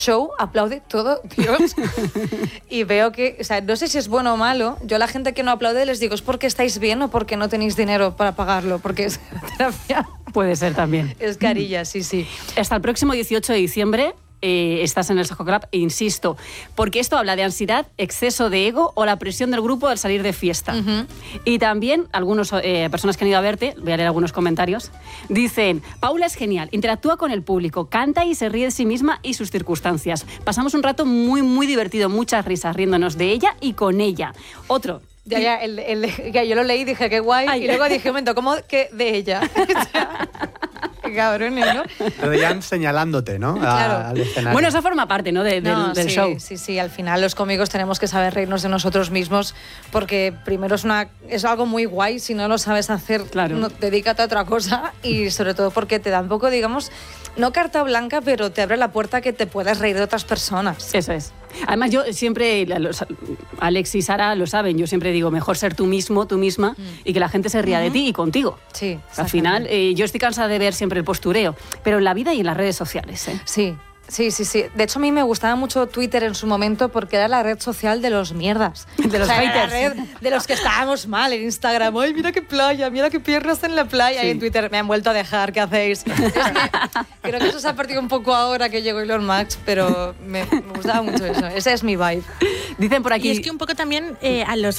show, aplaude todo, Dios. Y veo que, o sea, no sé si es bueno o malo. Yo a la gente que no aplaude les digo, ¿es porque estáis bien o porque no tenéis dinero para pagarlo? Porque es terapia. Puede ser también. Es carilla, sí, sí. Hasta el próximo 18 de diciembre estás en el Soho Club, e insisto, porque esto habla de ansiedad, exceso de ego o la presión del grupo al salir de fiesta. Y también algunas personas que han ido a verte, voy a leer algunos comentarios, dicen: Paula es genial, interactúa con el público, canta y se ríe de sí misma y sus circunstancias. Pasamos un rato muy, muy divertido, muchas risas riéndonos de ella y con ella. Otro. Ya, yo lo leí y dije, qué guay. Ay, y luego dije, un momento, ¿cómo que de ella? Qué cabrones, ¿no? Pero ya señalándote, ¿no? Claro. Al escenario. Bueno, eso forma parte, ¿no? del sí, show. Sí, al final los cómicos tenemos que saber reírnos de nosotros mismos, porque primero es algo muy guay. Si no lo sabes hacer, claro, dedícate a otra cosa. Y sobre todo porque te da un poco, digamos, no carta blanca, pero te abre la puerta a que te puedas reír de otras personas. Eso es. Además, yo siempre, Alex y Sara lo saben, yo siempre digo, mejor ser tú mismo, tú misma, y que la gente se ría de ti y contigo. Sí. Al final, yo estoy cansada de ver siempre el postureo, pero en la vida y en las redes sociales. Sí. Sí. De hecho, a mí me gustaba mucho Twitter en su momento porque era la red social de los mierdas. De los haters. La red de los que estábamos mal en Instagram. ¡Ay, mira qué playa! ¡Mira qué piernas en la playa! Sí. Y en Twitter me han vuelto a dejar. ¿Qué hacéis? Creo que eso se ha perdido un poco ahora que llegó Elon Musk, pero me gustaba mucho eso. Ese es mi vibe. Dicen por aquí... Y es que un poco también a los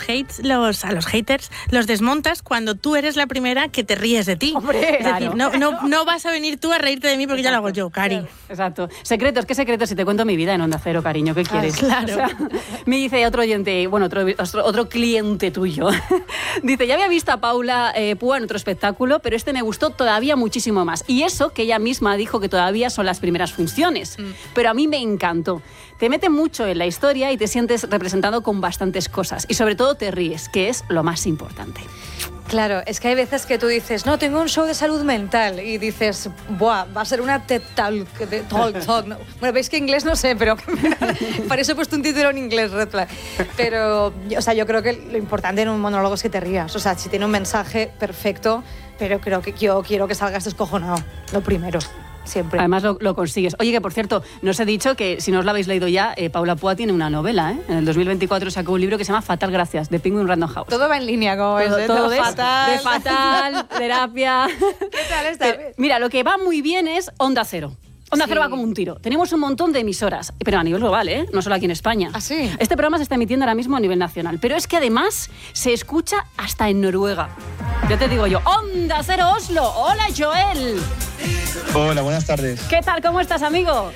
haters los desmontas cuando tú eres la primera que te ríes de ti. ¡Hombre! Es decir, no vas a venir tú a reírte de mí porque ya lo hago yo, Cari. Exacto. Secretos, ¿qué secretos? Si te cuento mi vida en Onda Cero, cariño, ¿qué quieres? Claro. O sea, me dice otro oyente, bueno, otro cliente tuyo. Dice, ya había visto a Paula Púa en otro espectáculo, pero este me gustó todavía muchísimo más. Y eso que ella misma dijo que todavía son las primeras funciones. Pero a mí me encantó. Te mete mucho en la historia y te sientes representado con bastantes cosas. Y sobre todo te ríes, que es lo más importante. Claro, es que hay veces que tú dices, no, tengo un show de salud mental, y dices, buah, va a ser una TED Talk. No. Bueno, veis que inglés no sé, pero para eso he puesto un título en inglés, Red Flag. Pero, o sea, yo creo que lo importante en un monólogo es que te rías. O sea, si tiene un mensaje perfecto, pero creo que yo quiero que salgas descojonado, lo primero. Siempre. Además lo consigues. Oye, que por cierto, no os he dicho que, si no os la habéis leído ya, Paula Púa tiene una novela, En el 2024 sacó un libro que se llama Fatal Gracias, de Penguin Random House. Todo va en línea, como ves. Todo de fatal. De fatal, terapia. ¿Qué tal está? Mira, lo que va muy bien es Onda Cero. Onda Cero va como un tiro. Tenemos un montón de emisoras, pero a nivel global, no solo aquí en España. ¿Ah, sí? Este programa se está emitiendo ahora mismo a nivel nacional, pero es que además se escucha hasta en Noruega. Ya te digo yo, Onda Cero Oslo. Hola, Joel. Hola, buenas tardes. ¿Qué tal? ¿Cómo estás, amigo?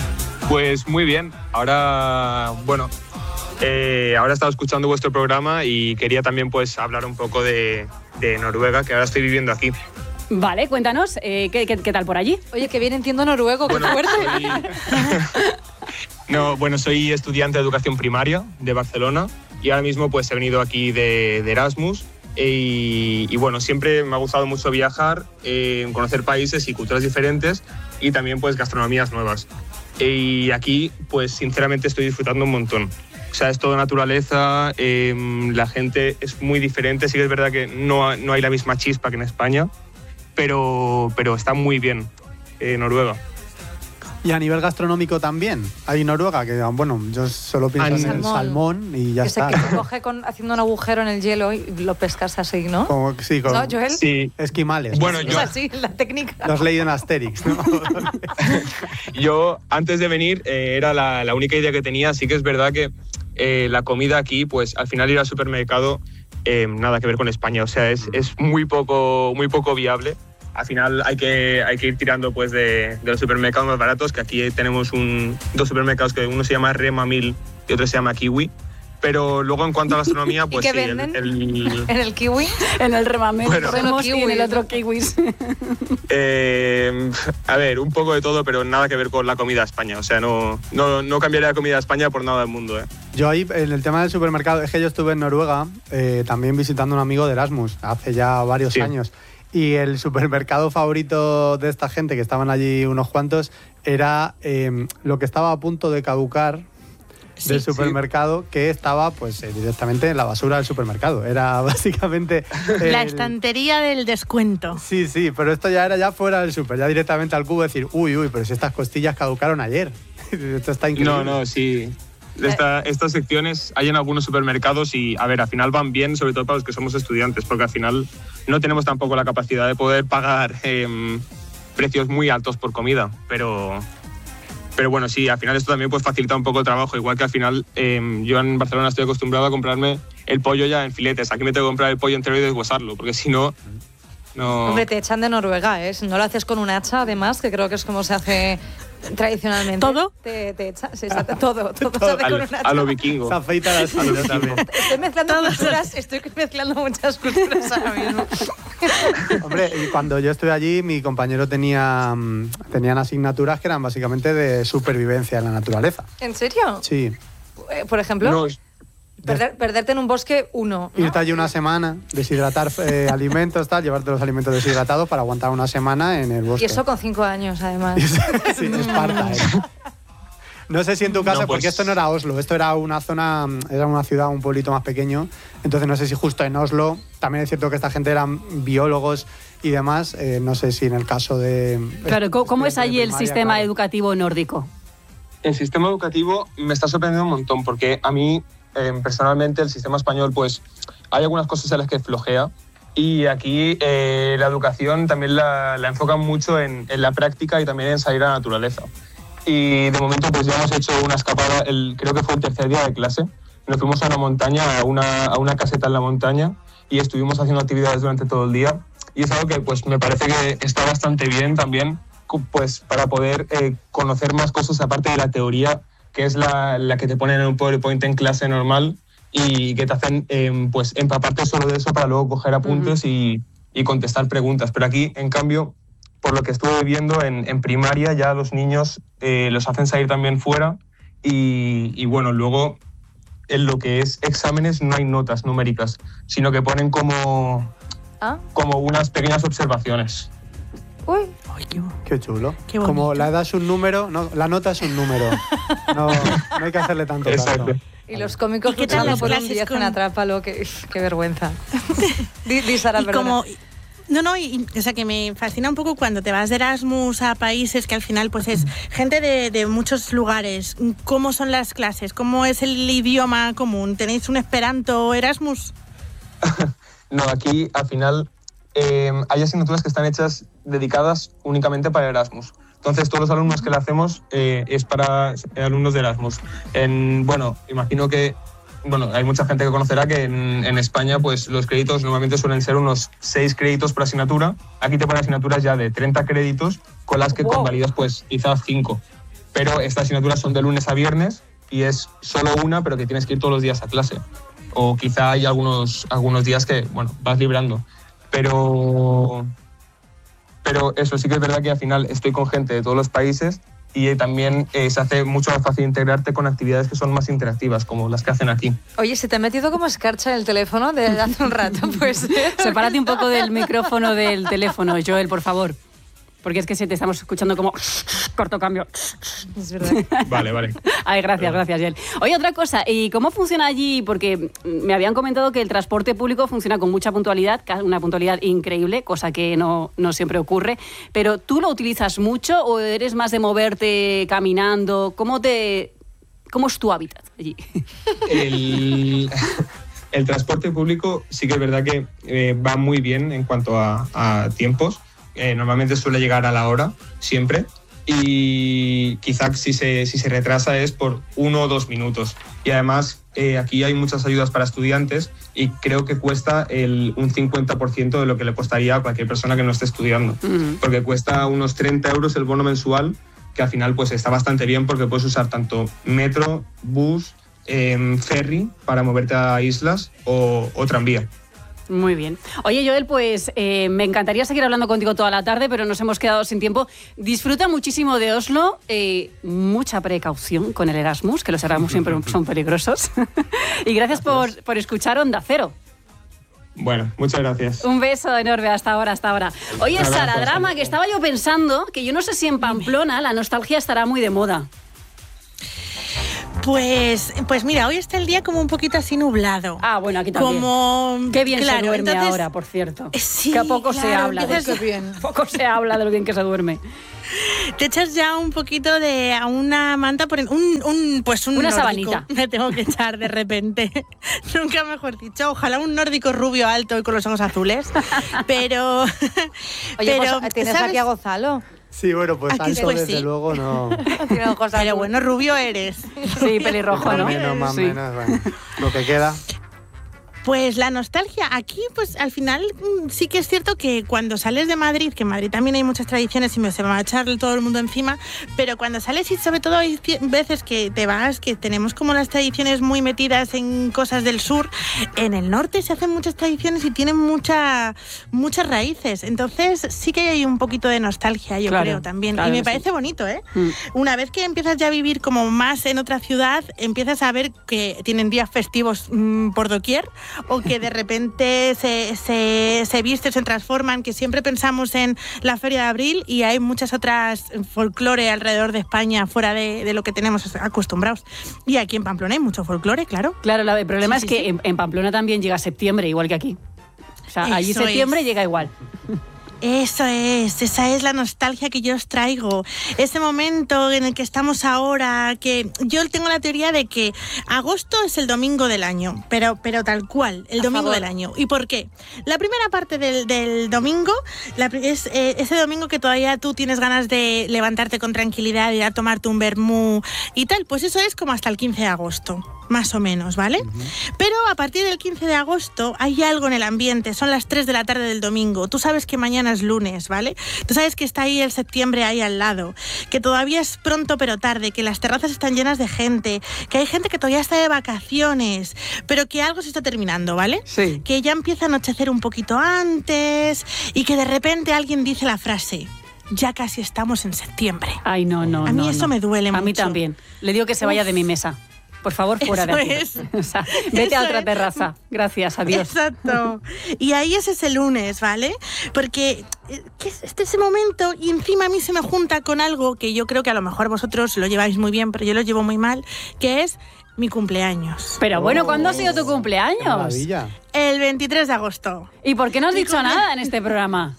Pues muy bien. Ahora, bueno, ahora he estado escuchando vuestro programa y quería también pues hablar un poco de Noruega, que ahora estoy viviendo aquí. Vale, cuéntanos, ¿qué tal por allí? Oye, que bien entiendo noruego, qué fuerte. Soy estudiante de educación primaria de Barcelona y ahora mismo pues he venido aquí de Erasmus. Y bueno, siempre me ha gustado mucho viajar, conocer países y culturas diferentes y también pues gastronomías nuevas. Y aquí pues sinceramente estoy disfrutando un montón. O sea, es toda naturaleza, la gente es muy diferente. Sí que es verdad que no hay la misma chispa que en España, pero está muy bien Noruega. Y a nivel gastronómico también. Hay Noruega, que bueno, yo solo pienso en el salmón y ya está. Que se coge haciendo un agujero en el hielo y lo pescas así, ¿no? ¿No, Joel? Sí. Esquimales. Bueno, es así, la técnica. Lo has leído en Asterix, ¿no? Yo, antes de venir, era la única idea que tenía. Sí que es verdad que la comida aquí, pues al final ir al supermercado, nada que ver con España. O sea, es muy poco viable. Al final hay que ir tirando pues de los supermercados más baratos, que aquí tenemos dos supermercados, que uno se llama Rema 1000 y otro se llama Kiwi. Pero luego en cuanto a gastronomía, pues ¿y qué sí, venden? ¿En el Kiwi? En el Rema 1000, bueno, y en el otro Kiwis. A ver, un poco de todo, pero nada que ver con la comida de España. O sea, no cambiaría la comida de España por nada del mundo. Yo ahí, en el tema del supermercado, es que yo estuve en Noruega también visitando a un amigo de Erasmus hace ya varios años. Y el supermercado favorito de esta gente, que estaban allí unos cuantos, era lo que estaba a punto de caducar del supermercado, que estaba pues directamente en la basura del supermercado. Era básicamente... la estantería del descuento. Sí, pero esto ya era fuera del super, ya directamente al cubo decir, uy, pero si estas costillas caducaron ayer. Esto está increíble. No, sí. Estas secciones hay en algunos supermercados y, a ver, al final van bien, sobre todo para los que somos estudiantes, porque al final no tenemos tampoco la capacidad de poder pagar precios muy altos por comida, pero bueno, sí, al final esto también pues facilita un poco el trabajo, igual que al final yo en Barcelona estoy acostumbrado a comprarme el pollo ya en filetes, aquí me tengo que comprar el pollo entero y deshuesarlo, porque si no... No. Hombre, te echan de Noruega, ¿eh? Si no lo haces con un hacha, además, que creo que es como se hace tradicionalmente. ¿Todo? Te echan, sí, todo se hace con un hacha. A lo vikingo. Se afeita la espalda también. Estoy mezclando muchas culturas ahora mismo. Hombre, y cuando yo estuve allí, mi compañero tenían asignaturas que eran básicamente de supervivencia en la naturaleza. ¿En serio? Sí. Por ejemplo, No, perderte en un bosque, ¿no? Irte allí una semana, deshidratar alimentos, llevarte los alimentos deshidratados para aguantar una semana en el bosque. Y eso con 5 años, además. Sí, Esparta, No sé si en tu caso, No, pues... porque esto no era Oslo, esto era una zona, era una ciudad, un pueblito más pequeño, entonces no sé si justo en Oslo, también es cierto que esta gente eran biólogos y demás, no sé si en el caso de... Claro, ¿cómo es allí el sistema educativo nórdico? El sistema educativo me está sorprendiendo un montón, porque a mí, personalmente, el sistema español, pues hay algunas cosas en las que flojea, y aquí la educación también la enfocan mucho en la práctica y también en salir a la naturaleza. Y de momento pues ya hemos hecho una escapada, creo que fue el tercer día de clase. Nos fuimos a una montaña, a una caseta en la montaña, y estuvimos haciendo actividades durante todo el día. Y es algo que pues me parece que está bastante bien también, pues para poder conocer más cosas aparte de la teoría, que es la que te ponen en un PowerPoint en clase normal y que te hacen pues empaparte solo de eso para luego coger apuntes y contestar preguntas. Pero aquí, en cambio, por lo que estuve viendo en primaria, ya los niños los hacen salir también fuera y bueno, luego en lo que es exámenes no hay notas numéricas, sino que ponen como unas pequeñas observaciones. Uy. Ay, Qué chulo. Qué bonito. Como la edad es un número, no, la nota es un número. No hay que hacerle tanto caso. Exacto. Y los cómicos ¿Y qué tal luchando las por un clases 10 con- en Atrápalo, qué vergüenza. Di Sara, Y perdona. como... o sea, que me fascina un poco cuando te vas de Erasmus a países que al final pues es gente de muchos lugares. ¿Cómo son las clases? ¿Cómo es el idioma común? ¿Tenéis un Esperanto Erasmus? No, aquí al final hay asignaturas que están hechas dedicadas únicamente para Erasmus. Entonces todos los alumnos que le hacemos es para alumnos de Erasmus. Bueno, imagino que hay mucha gente que conocerá que en España pues los créditos normalmente suelen ser unos 6 créditos por asignatura. Aquí te ponen asignaturas ya de 30 créditos con las que convalidas pues quizás 5. Pero estas asignaturas son de lunes a viernes y es solo una, pero que tienes que ir todos los días a clase. O quizá hay algunos días que vas librando. Pero eso sí que es verdad que al final estoy con gente de todos los países y también se hace mucho más fácil integrarte con actividades que son más interactivas, como las que hacen aquí. Oye, ¿se te ha metido como escarcha en el teléfono desde hace un rato? Pues Sepárate un poco del micrófono del teléfono, Joel, por favor. Porque es que te estamos escuchando como corto cambio. es verdad. Vale. Ay, gracias, Joel. Oye, otra cosa, ¿y cómo funciona allí? Porque me habían comentado que el transporte público funciona con mucha puntualidad, una puntualidad increíble, cosa que no siempre ocurre. Pero ¿tú lo utilizas mucho o eres más de moverte caminando? ¿Cómo es tu hábitat allí? El transporte público sí que es verdad que va muy bien en cuanto a tiempos. Normalmente suele llegar a la hora, siempre. Y quizás si se retrasa es por 1 o 2 minutos. Y además aquí hay muchas ayudas para estudiantes y creo que cuesta un 50% de lo que le costaría a cualquier persona que no esté estudiando. Porque cuesta unos 30 euros el bono mensual, que al final pues está bastante bien porque puedes usar tanto metro, bus, ferry para moverte a islas o tranvía. Muy bien. Oye, Joel, pues me encantaría seguir hablando contigo toda la tarde, pero nos hemos quedado sin tiempo. Disfruta muchísimo de Oslo. Mucha precaución con el Erasmus, que los Erasmus siempre son peligrosos. Y gracias por escuchar Onda Cero. Bueno, muchas gracias. Un beso enorme, hasta ahora. Oye, Sara Drama, que estaba yo pensando que yo no sé si en Pamplona la nostalgia estará muy de moda. Pues mira, hoy está el día como un poquito así nublado. Ah, bueno, aquí también. Qué bien se duerme entonces, ahora, por cierto. Sí, que poco se claro, habla de eso. Qué bien. Poco se habla de lo bien que se duerme. Te echas ya un poquito de a una manta por un Una nórdico. sabanita. Me tengo que echar de repente. Nunca mejor dicho. Ojalá un nórdico rubio alto y con los ojos azules. Pero Oye, pero pues, ¿tienes ¿sabes? aquí a Gonzalo? Sí, bueno, pues Aquí alto pues desde sí. luego no. Tiene ojos Pero azules. bueno, rubio eres. Sí, pelirrojo, Más ¿no? o menos, más o Sí. menos. Bueno, lo que queda. Pues la nostalgia, aquí pues al final sí que es cierto que cuando sales de Madrid, que en Madrid también hay muchas tradiciones y se me va a echar todo el mundo encima, pero cuando sales y sobre todo hay veces que te vas, que tenemos como las tradiciones muy metidas en cosas del sur, en el norte se hacen muchas tradiciones y tienen muchas raíces, entonces sí que hay un poquito de nostalgia, yo Claro, creo también, claro y me que parece bonito, ¿eh? Mm. Una vez que empiezas ya a vivir como más en otra ciudad, empiezas a ver que tienen días festivos por doquier, o que de repente se visten, se transforman, que siempre pensamos en la Feria de Abril y hay muchas otras folclore alrededor de España fuera de lo que tenemos acostumbrados. Y aquí en Pamplona hay mucho folclore, claro. Claro, el problema Sí, es sí, que sí. en Pamplona también llega septiembre, igual que aquí. O sea, allí Eso septiembre es. llega igual. Esa es la nostalgia que yo os traigo. Ese momento en el que estamos ahora, que yo tengo la teoría de que agosto es el domingo del año, pero tal cual, el domingo favor. del año. ¿Y por qué? La primera parte del domingo es ese domingo que todavía tú tienes ganas de levantarte con tranquilidad, ir a tomarte un vermú y tal, pues eso es como hasta el 15 de agosto. Más o menos, ¿vale? Pero a partir del 15 de agosto hay algo en el ambiente, son las 3 de la tarde del domingo, tú sabes que mañana es lunes, ¿vale? Tú sabes que está ahí el septiembre ahí al lado, que todavía es pronto pero tarde, que las terrazas están llenas de gente, que hay gente que todavía está de vacaciones, pero que algo se está terminando, ¿vale? Sí. Que ya empieza a anochecer un poquito antes y que de repente alguien dice la frase, ya casi estamos en septiembre. Ay, no. A mí eso me duele A mí mucho. también. Le digo que se vaya de mi mesa. Por favor, fuera de aquí. Eso es. O sea, vete a Eso otra es. terraza. Gracias, adiós. Exacto. Y ahí es ese lunes, ¿vale? Porque que es ese momento y encima a mí se me junta con algo que yo creo que a lo mejor vosotros lo lleváis muy bien, pero yo lo llevo muy mal, que es mi cumpleaños. Pero bueno, ¿cuándo ha sido tu Qué cumpleaños? maravilla. El 23 de agosto. ¿Y por qué no has Mi dicho nada en este programa?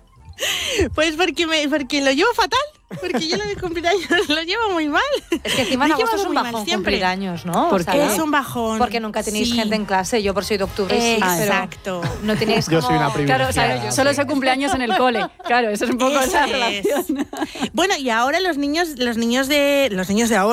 Pues porque lo llevo fatal. Porque yo mi cumpleaños lo llevo muy mal. Es que encima en Lo he agosto llevado es un muy mal bajón siempre. cumplir años, ¿no? ¿Por O sea, qué? Es un bajón. Porque nunca tenéis Sí. gente en clase. Yo por soy de octubre sí, pero Exacto. no teníais Yo como... soy una Claro, o sea, privilegiada. solo sé cumpleaños en el cole. Claro, eso es un poco Eso esa es. relación. Bueno, y ahora los niños de ahora